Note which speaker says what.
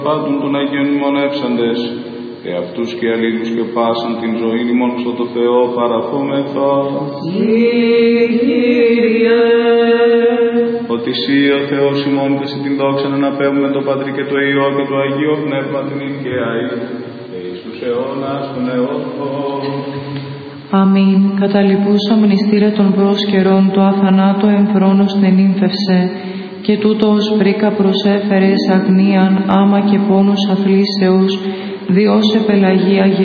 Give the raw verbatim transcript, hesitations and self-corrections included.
Speaker 1: Πάντων των Αγίων ημωνεύσαντες, και αυτούς και αλλήλους και πάσαν την ζωή ημών στο το Θεό παραθόμεθα.
Speaker 2: Κύριε,
Speaker 1: ότι εσύ ο Θεός ημών και σε την δόξα να αναπέμπουμε το Πατρί και το Υιό και το Αγίο Πνεύμα την και αεί, και εις τους αιώνας των αιώνων.
Speaker 3: Αμήν. Καταλυπούσα μνηστήρια των πρόσκαιρων, το αθανάτο εμφρόνος νενύμφευσε, και τούτο ως πρίκα προσέφερες αγνίαν, άμα και πόνους αθλήσεως, διώσε Πελαγία